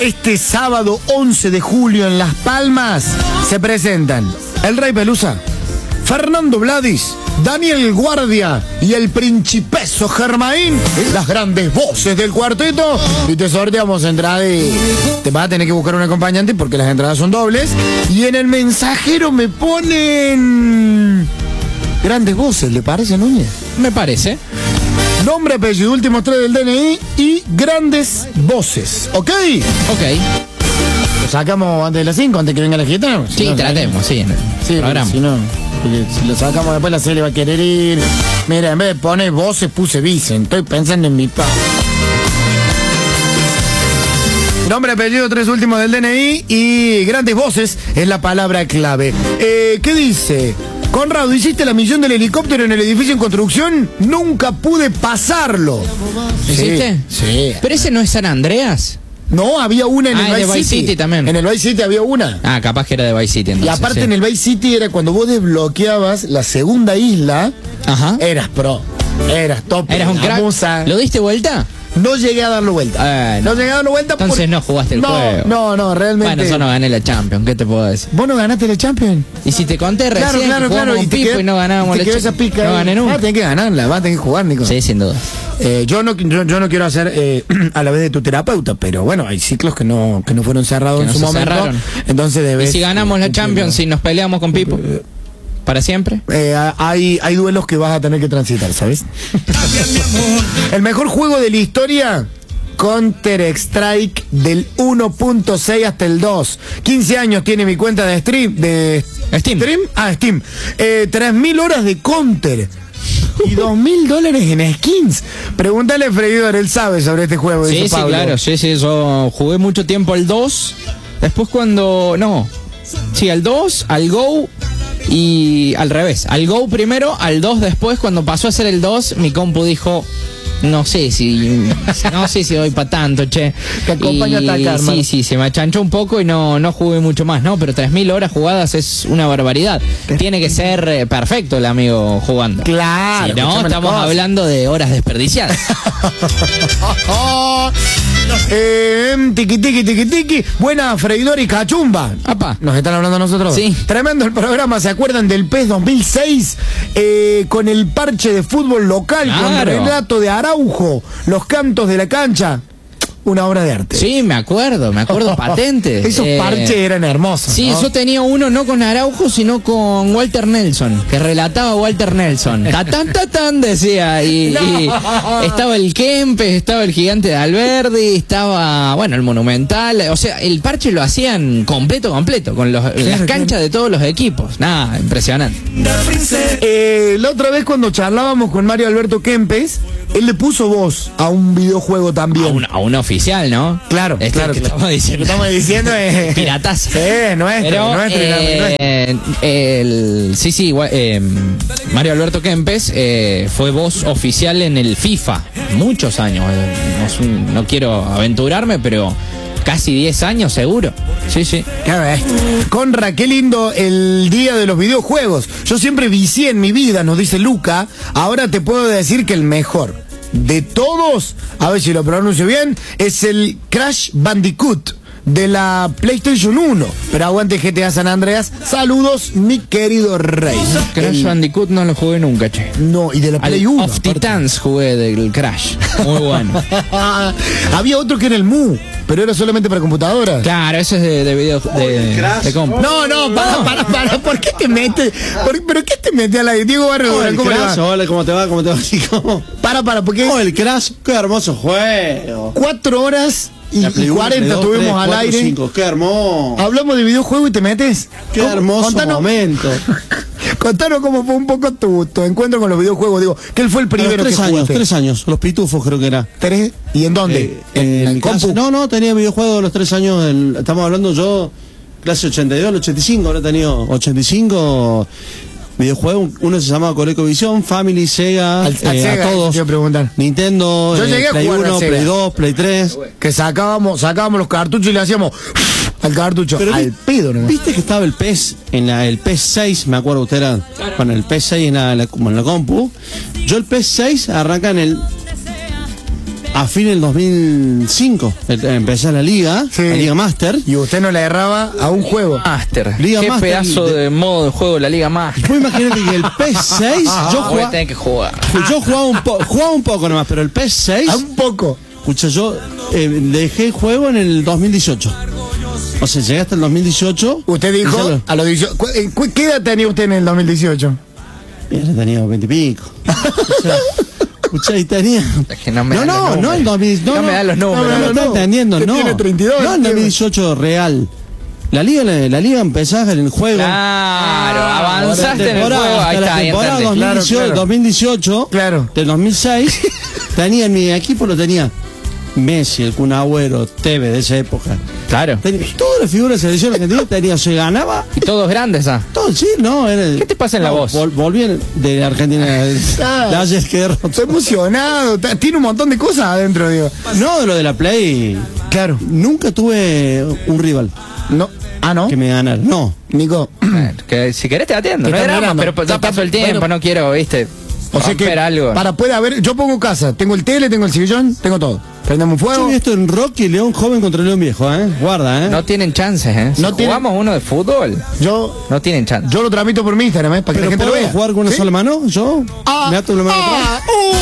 Este sábado 11 de julio en Las Palmas se presentan el Rey Pelusa, Fernando Vladis, Daniel Guardia y el Principeso Germain, las grandes voces del cuarteto. Y te sorteamos entrada y te vas a tener que buscar un acompañante porque las entradas son dobles. Y en el mensajero me ponen grandes voces, ¿le parece, Núñez? Me parece. Nombre, apellido, últimos 3 del DNI y grandes voces. ¿Ok? Ok. ¿Lo sacamos antes de las 5, antes que venga la gitana? Sí, no, tratemos, sí. Sí, programa. Si no, si lo sacamos después la serie va a querer ir. Mira, en vez de poner voces puse Vicen. Estoy pensando en mi papá. Nombre, apellido, 3 últimos del DNI y grandes voces es la palabra clave. ¿Qué dice? Conrado, ¿hiciste la misión del helicóptero en el edificio en construcción? Nunca pude pasarlo. ¿Hiciste? Sí. ¿Pero ese no es San Andreas? No, había una en el Vice City también. En el Vice City había una. Ah, capaz que era de Vice City entonces. Y aparte sí. En el Vice City era cuando vos desbloqueabas la segunda isla. Ajá. Eras pro. Eras top. Eras un crack. Musa. ¿Lo diste vuelta? No llegué a darlo vuelta. No llegué a darlo vuelta. Entonces no jugaste el juego. No, realmente. Bueno, yo no gané la Champions, ¿qué te puedo decir? ¿Vos no ganaste la Champions? Y si te conté recién claro, que jugamos con Pipo y no ganábamos la Champions. No gané nunca. Vas a tener que ganarla, vas a tener que jugar, Nico. Sí, sin duda. Yo no quiero hacer a la vez de tu terapeuta, pero bueno, hay ciclos que no fueron cerrados en su momento. Cerraron. Entonces debes. ¿Y si ganamos la Champions y nos peleamos con Pipo? ¿Para siempre? Hay duelos que vas a tener que transitar, ¿sabes? El mejor juego de la historia, Counter-Strike del 1.6 hasta el 2. 15 años tiene mi cuenta de Steam. Steam. 3.000 horas de Counter. Y $2.000 en skins. Pregúntale a Freidor, él sabe sobre este juego. Sí, claro. Sí, yo jugué mucho tiempo al 2. Después al 2, al Go. Y al revés, al Go primero, al 2 después. Cuando pasó a ser el 2, mi compu dijo: no sé si doy para tanto, che. Te acompaña a atacar, sí, se me achanchó un poco y no jugué mucho más, ¿no? Pero 3.000 horas jugadas es una barbaridad. Tiene que ser perfecto el amigo jugando. Claro. Si no, estamos hablando de horas desperdiciadas. Tiki. Buena, Freidor y Cachumba. Apa. Nos están hablando a nosotros. Sí. Tremendo el programa. ¿Se acuerdan del PES 2006? Con el parche de fútbol local, claro. Con el relato de Araujo, los cantos de la cancha. Una obra de arte. Sí, me acuerdo patente. Esos parches eran hermosos. Sí, ¿no? Yo tenía uno no con Araujo, sino con Walter Nelson, que relataba Walter Nelson. Tatán, decía. Y estaba el Kempes, estaba el Gigante de Alberdi, estaba, el Monumental. O sea, el parche lo hacían completo, con las canchas de todos los equipos. Nada, impresionante. La otra vez cuando charlábamos con Mario Alberto Kempes, él le puso voz a un videojuego también. A un oficial, ¿no? Claro. Que estamos diciendo es piratazo. Nuestro. Mario Alberto Kempes fue voz oficial en el FIFA muchos años. No quiero aventurarme, pero casi 10 años seguro. Sí. Conra, qué lindo el día de los videojuegos. Yo siempre vicié en mi vida, nos dice Luca. Ahora te puedo decir que el mejor de todos, a ver si lo pronuncio bien, es el Crash Bandicoot de la PlayStation 1. Pero aguante GTA San Andreas. Saludos, mi querido Rey. Crash Bandicoot no lo jugué nunca, che. No, y de la Play 1. Of Titans jugué del Crash. Muy bueno. Había otro que era el Mu, pero era solamente para computadoras. Claro, eso es de video de compu. No, para. ¿Por qué te metes? ¿Pero qué te metes a la de Diego Barrio? Hola, ¿cómo te va? Chico? Para, porque... el Crash, qué hermoso juego. 4 horas y 40 tuvimos al aire. 5, qué hermoso. Hablamos de videojuego y te metes. Qué hermoso momento. Contanos cómo fue un poco tu encuentro con los videojuegos. Digo, que él fue el primero que jugaste. 3 años, los pitufos creo que era. 3, ¿y en dónde? ¿En compu? No, tenía videojuegos a los 3 años. Estamos hablando yo, clase 82, 85, ahora he tenido 85 videojuegos. Uno se llamaba ColecoVision, Family, Sega, Sega, a todos. Quiero preguntar. Nintendo, yo llegué Play a jugar 1, Play 2, Play 3. Que sacábamos los cartuchos y le hacíamos al cartucho. Pero al pedo, ¿no? ¿Viste que estaba el PES el PES 6? Me acuerdo, usted era con el PES 6 como en la compu. Yo el PES 6 arranca en el a fin del 2005. Empecé la Liga Master. Y usted no le erraba a un juego. Master. Liga Qué Master pedazo de modo de juego la Liga Master. Vos imagínate que el PS6, Voy a tener que jugar. yo jugaba un poco nomás, pero el PS6, A un poco. escucha, yo dejé el juego en el 2018. O sea, llegué hasta el 2018. Usted dijo, a los 18. ¿Qué edad tenía usted en el 2018? Ya tenía 20 y pico. Escucha, y tenía. Es que no me No, dan los no, en 2018. No me dan los números. No me está entendiendo, Usted no. tiene 32, No, en 2018 real. La liga empezaba en el juego. Claro, avanzaste en el juego. Hasta Ahí la está, ahí temporada entendí. 2018, 2018, Claro. del 2006, tenía en mi equipo, lo tenía Messi, el Kun Agüero, Tevez de esa época. Claro. Todas las figuras de selección argentina tenía, se ganaba. Y todos grandes, ¿ah? Todo, sí, no, era. ¿Qué te pasa en la voz? Volví de Argentina. De ayer que Estoy emocionado. Tiene un montón de cosas adentro, digo. No, de lo de la Play. Claro. Nunca tuve un rival No. Ah, ¿no? que me ganara. No. Nico. Que si querés te atiendo, Te no hay están drama, mirando. pero ya pasó el tiempo, Bueno. no quiero, viste, O sea que romper algo. puede haber, yo pongo casa, tengo el tele, tengo el sillón, tengo todo. Prendemos un Yo fuego. vi esto en Rocky León joven contra León viejo, Guarda, No tienen chances, ¿eh? Si No tienen- jugamos uno de fútbol, Yo no tienen chances. lo tramito por mi Instagram, para que Pero la gente lo ¿puedo vea. jugar con una ¿Sí? sola mano? ¿Yo? ¿Me ato la mano atrás?